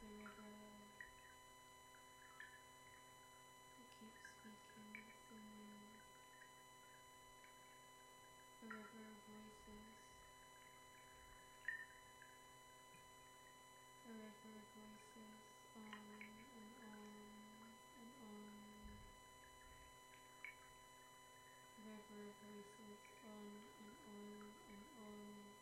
the river that keeps speaking within you, a river of voices, a river of voices on and on and on, a river of voices on and on and on.